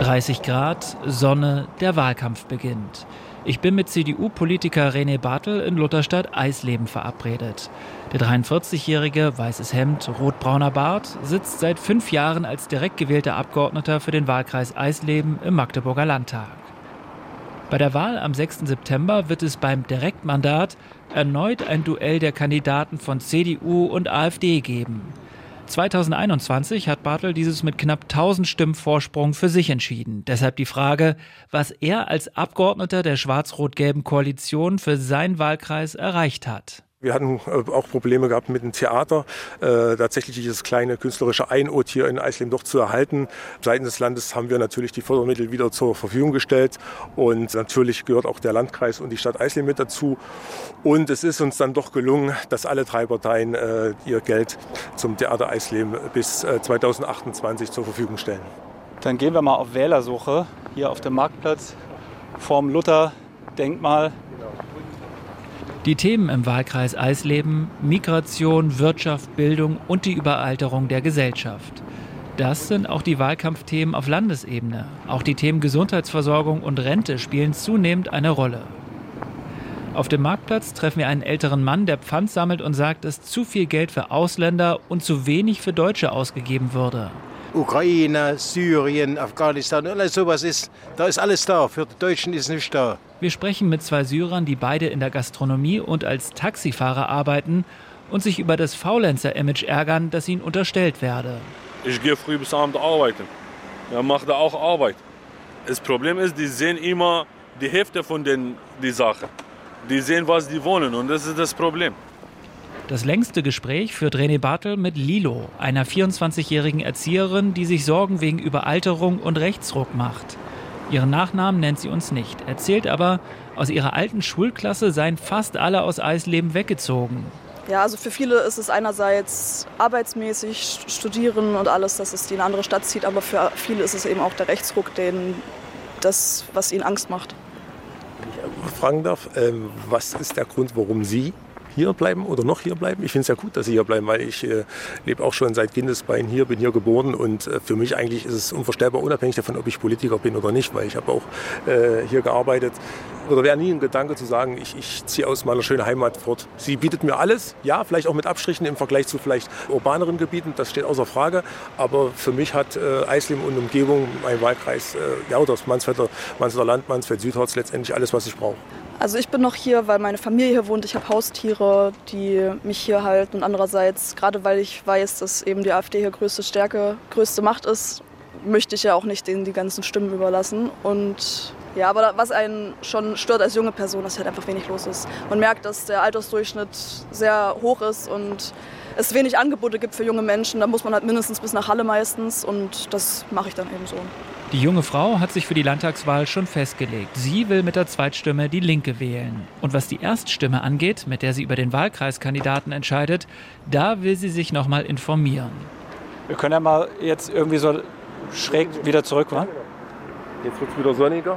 30 Grad, Sonne, der Wahlkampf beginnt. Ich bin mit CDU-Politiker René Bartel in Lutherstadt-Eisleben verabredet. Der 43-jährige, weißes Hemd, rotbrauner Bart, sitzt seit 5 Jahren als direkt gewählter Abgeordneter für den Wahlkreis Eisleben im Magdeburger Landtag. Bei der Wahl am 6. September wird es beim Direktmandat erneut ein Duell der Kandidaten von CDU und AfD geben. 2021 hat Bartel dieses mit knapp 1000 Stimmen Vorsprung für sich entschieden. Deshalb die Frage, was er als Abgeordneter der schwarz-rot-gelben Koalition für seinen Wahlkreis erreicht hat. Wir hatten auch Probleme gehabt mit dem Theater, tatsächlich dieses kleine künstlerische Einod hier in Eisleben doch zu erhalten. Seitens des Landes haben wir natürlich die Fördermittel wieder zur Verfügung gestellt und natürlich gehört auch der Landkreis und die Stadt Eisleben mit dazu. Und es ist uns dann doch gelungen, dass alle 3 Parteien ihr Geld zum Theater Eisleben bis 2028 zur Verfügung stellen. Dann gehen wir mal auf Wählersuche hier auf dem Marktplatz vorm Luther-Denkmal. Die Themen im Wahlkreis Eisleben: Migration, Wirtschaft, Bildung und die Überalterung der Gesellschaft. Das sind auch die Wahlkampfthemen auf Landesebene. Auch die Themen Gesundheitsversorgung und Rente spielen zunehmend eine Rolle. Auf dem Marktplatz treffen wir einen älteren Mann, der Pfand sammelt und sagt, dass zu viel Geld für Ausländer und zu wenig für Deutsche ausgegeben würde. Ukraine, Syrien, Afghanistan, alles sowas da ist alles da. Für die Deutschen ist nichts da. Wir sprechen mit 2 Syrern, die beide in der Gastronomie und als Taxifahrer arbeiten und sich über das Faulenzer-Image ärgern, das ihnen unterstellt werde. Ich gehe früh bis abends arbeiten. Ja, mache da auch Arbeit. Das Problem ist, die sehen immer die Hälfte von die Sache. Die sehen, was die wollen, und das ist das Problem. Das längste Gespräch führt René Bartel mit Lilo, einer 24-jährigen Erzieherin, die sich Sorgen wegen Überalterung und Rechtsruck macht. Ihren Nachnamen nennt sie uns nicht, erzählt aber, aus ihrer alten Schulklasse seien fast alle aus Eisleben weggezogen. Ja, also für viele ist es einerseits arbeitsmäßig, studieren und alles, dass es die in eine andere Stadt zieht, aber für viele ist es eben auch der Rechtsruck, was ihnen Angst macht. Wenn ich fragen darf, was ist der Grund, warum Sie hier bleiben oder noch hier bleiben? Ich finde es ja gut, dass Sie hier bleiben, weil ich lebe auch schon seit Kindesbeinen hier, bin hier geboren, und für mich eigentlich ist es unvorstellbar, unabhängig davon, ob ich Politiker bin oder nicht, weil ich habe auch hier gearbeitet. Oder wäre nie ein Gedanke zu sagen, ich ziehe aus meiner schönen Heimat fort. Sie bietet mir alles, ja, vielleicht auch mit Abstrichen im Vergleich zu vielleicht urbaneren Gebieten, das steht außer Frage, aber für mich hat Eisleben und Umgebung, mein Wahlkreis, oder das Mansfelder Land, Mansfeld-Südharz, letztendlich alles, was ich brauche. Also ich bin noch hier, weil meine Familie hier wohnt. Ich habe Haustiere, die mich hier halten. Und andererseits, gerade weil ich weiß, dass eben die AfD hier größte Macht ist, möchte ich ja auch nicht denen die ganzen Stimmen überlassen. Und ja, aber was einen schon stört als junge Person, dass halt einfach wenig los ist. Man merkt, dass der Altersdurchschnitt sehr hoch ist und es wenig Angebote gibt für junge Menschen. Da muss man halt mindestens bis nach Halle meistens, und das mache ich dann eben so. Die junge Frau hat sich für die Landtagswahl schon festgelegt. Sie will mit der Zweitstimme die Linke wählen. Und was die Erststimme angeht, mit der sie über den Wahlkreiskandidaten entscheidet, da will sie sich noch mal informieren. Wir können ja mal jetzt irgendwie so schräg wieder zurück, wa? Jetzt wird es wieder sonniger.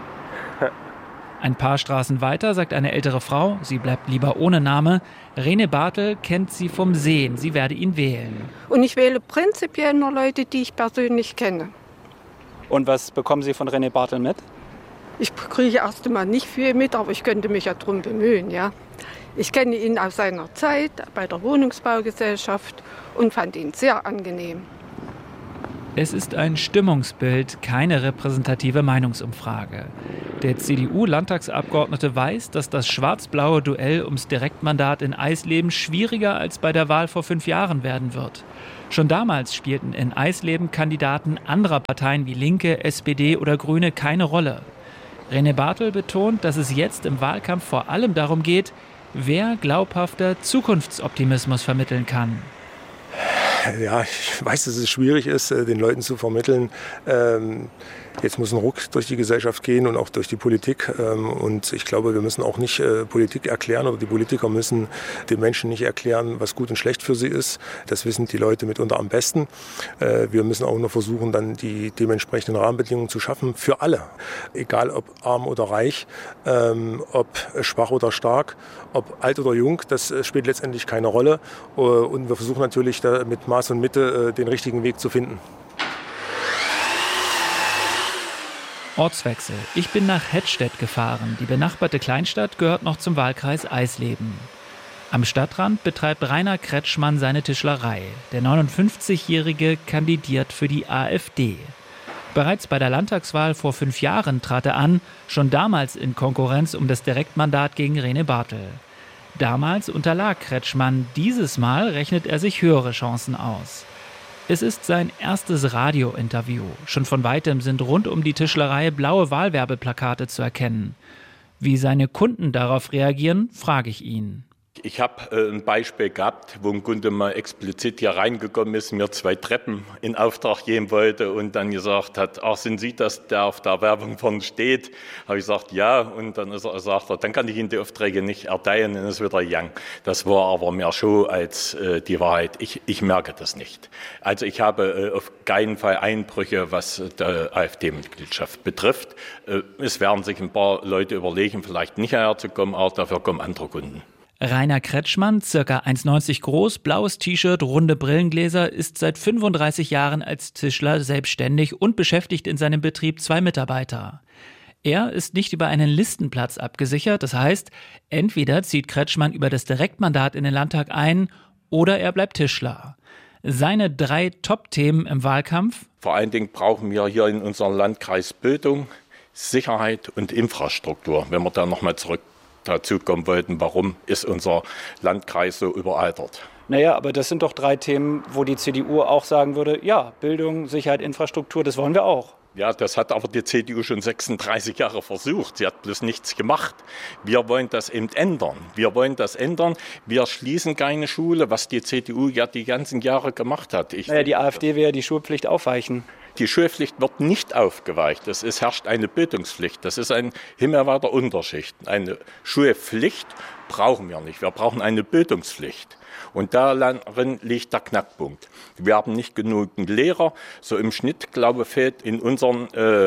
Ein paar Straßen weiter sagt eine ältere Frau, sie bleibt lieber ohne Name, René Bartel kennt sie vom Sehen, sie werde ihn wählen. Und ich wähle prinzipiell nur Leute, die ich persönlich kenne. Und was bekommen Sie von René Bartel mit? Ich kriege erst einmal nicht viel mit, aber ich könnte mich ja drum bemühen. Ja. Ich kenne ihn aus seiner Zeit bei der Wohnungsbaugesellschaft und fand ihn sehr angenehm. Es ist ein Stimmungsbild, keine repräsentative Meinungsumfrage. Der CDU-Landtagsabgeordnete weiß, dass das schwarz-blaue Duell ums Direktmandat in Eisleben schwieriger als bei der Wahl vor 5 Jahren werden wird. Schon damals spielten in Eisleben Kandidaten anderer Parteien wie Linke, SPD oder Grüne keine Rolle. René Bartel betont, dass es jetzt im Wahlkampf vor allem darum geht, wer glaubhafter Zukunftsoptimismus vermitteln kann. Ja, ich weiß, dass es schwierig ist, den Leuten zu vermitteln. Jetzt muss ein Ruck durch die Gesellschaft gehen und auch durch die Politik. Und ich glaube, wir müssen auch nicht Politik erklären, oder die Politiker müssen den Menschen nicht erklären, was gut und schlecht für sie ist. Das wissen die Leute mitunter am besten. Wir müssen auch nur versuchen, dann die dementsprechenden Rahmenbedingungen zu schaffen für alle. Egal ob arm oder reich, ob schwach oder stark, ob alt oder jung, das spielt letztendlich keine Rolle. Und wir versuchen natürlich da mit Maß und Mitte den richtigen Weg zu finden. Ortswechsel. Ich bin nach Hettstedt gefahren. Die benachbarte Kleinstadt gehört noch zum Wahlkreis Eisleben. Am Stadtrand betreibt Rainer Kretschmann seine Tischlerei. Der 59-Jährige kandidiert für die AfD. Bereits bei der Landtagswahl vor 5 Jahren trat er an, schon damals in Konkurrenz um das Direktmandat gegen Rene Bartel. Damals unterlag Kretschmann, dieses Mal rechnet er sich höhere Chancen aus. Es ist sein erstes Radiointerview. Schon von weitem sind rund um die Tischlerei blaue Wahlwerbeplakate zu erkennen. Wie seine Kunden darauf reagieren, frage ich ihn. Ich habe ein Beispiel gehabt, wo ein Kunde mal explizit hier reingekommen ist, mir 2 Treppen in Auftrag geben wollte und dann gesagt hat, ach, sind Sie das, der auf der Werbung vorne steht? Habe ich gesagt, ja, und dann sagt er, dann kann ich Ihnen die Aufträge nicht erteilen, und ist wieder young. Das war aber mehr Show als die Wahrheit. Ich merke das nicht. Also ich habe auf keinen Fall Einbrüche, was die AfD-Mitgliedschaft betrifft. Es werden sich ein paar Leute überlegen, vielleicht nicht hierher zu kommen, aber dafür kommen andere Kunden. Rainer Kretschmann, ca. 1,90 groß, blaues T-Shirt, runde Brillengläser, ist seit 35 Jahren als Tischler selbstständig und beschäftigt in seinem Betrieb 2 Mitarbeiter. Er ist nicht über einen Listenplatz abgesichert, das heißt, entweder zieht Kretschmann über das Direktmandat in den Landtag ein oder er bleibt Tischler. Seine 3 Top-Themen im Wahlkampf? Vor allen Dingen brauchen wir hier in unserem Landkreis Bildung, Sicherheit und Infrastruktur, wenn wir da nochmal zurück dazu kommen wollten, warum ist unser Landkreis so überaltert. Naja, aber das sind doch 3 Themen, wo die CDU auch sagen würde, ja, Bildung, Sicherheit, Infrastruktur, das wollen wir auch. Ja, das hat aber die CDU schon 36 Jahre versucht. Sie hat bloß nichts gemacht. Wir wollen das eben ändern. Wir schließen keine Schule, was die CDU ja die ganzen Jahre gemacht hat. Die AfD will ja die Schulpflicht aufweichen. Die Schulpflicht wird nicht aufgeweicht. Es herrscht eine Bildungspflicht. Das ist ein himmelweiter Unterschied. Eine Schulpflicht brauchen wir nicht. Wir brauchen eine Bildungspflicht. Und darin liegt der Knackpunkt. Wir haben nicht genügend Lehrer. So im Schnitt, glaube ich, fehlt in unseren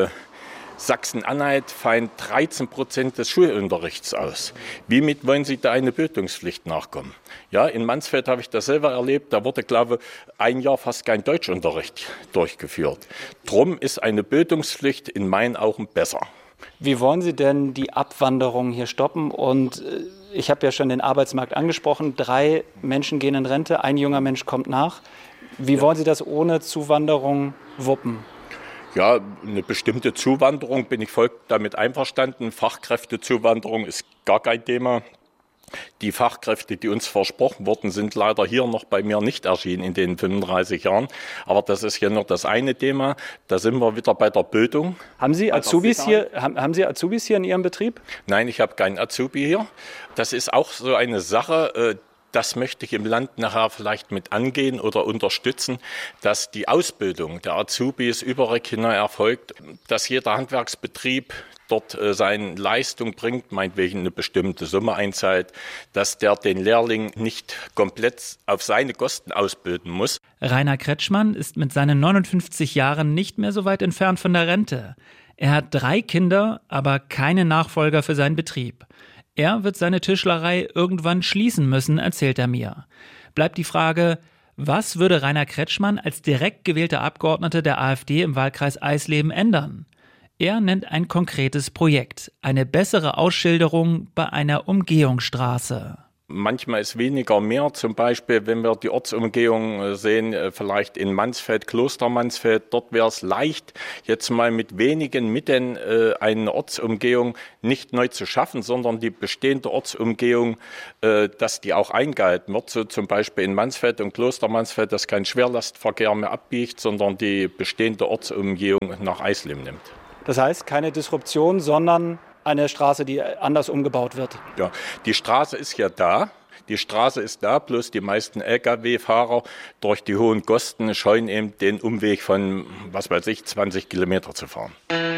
Sachsen-Anhalt fallen 13% des Schulunterrichts aus. Wie wollen Sie da eine Bildungspflicht nachkommen? Ja, in Mansfeld habe ich das selber erlebt. Da wurde, glaube ich, 1 Jahr fast kein Deutschunterricht durchgeführt. Drum ist eine Bildungspflicht in meinen Augen besser. Wie wollen Sie denn die Abwanderung hier stoppen? Und ich habe ja schon den Arbeitsmarkt angesprochen. 3 Menschen gehen in Rente, 1 junger Mensch kommt nach. Wie wollen Sie das ohne Zuwanderung wuppen? Ja, eine bestimmte Zuwanderung bin ich voll damit einverstanden. Fachkräftezuwanderung ist gar kein Thema. Die Fachkräfte, die uns versprochen wurden, sind leider hier noch bei mir nicht erschienen in den 35 Jahren. Aber das ist ja nur das eine Thema. Da sind wir wieder bei der Bildung. Haben Sie Azubis hier in Ihrem Betrieb? Nein, ich habe keinen Azubi hier. Das ist auch so eine Sache. Das möchte ich im Land nachher vielleicht mit angehen oder unterstützen, dass die Ausbildung der Azubis überregional erfolgt, dass jeder Handwerksbetrieb dort seine Leistung bringt, meinetwegen eine bestimmte Summe einzahlt, dass der den Lehrling nicht komplett auf seine Kosten ausbilden muss. Rainer Kretschmann ist mit seinen 59 Jahren nicht mehr so weit entfernt von der Rente. Er hat 3 Kinder, aber keine Nachfolger für seinen Betrieb. Er wird seine Tischlerei irgendwann schließen müssen, erzählt er mir. Bleibt die Frage, was würde Rainer Kretschmann als direkt gewählter Abgeordneter der AfD im Wahlkreis Eisleben ändern? Er nennt ein konkretes Projekt, eine bessere Ausschilderung bei einer Umgehungsstraße. Manchmal ist weniger mehr, zum Beispiel, wenn wir die Ortsumgehung sehen, vielleicht in Mansfeld, Kloster Mansfeld, dort wäre es leicht, jetzt mal mit wenigen Mitteln eine Ortsumgehung nicht neu zu schaffen, sondern die bestehende Ortsumgehung, dass die auch eingehalten wird. So zum Beispiel in Mansfeld und Kloster Mansfeld, dass kein Schwerlastverkehr mehr abbiegt, sondern die bestehende Ortsumgehung nach Eisleben nimmt. Das heißt, keine Disruption, sondern eine Straße, die anders umgebaut wird. Ja, die Straße ist ja da. Die Straße ist da, bloß die meisten Lkw-Fahrer durch die hohen Kosten scheuen eben den Umweg von, 20 Kilometer zu fahren.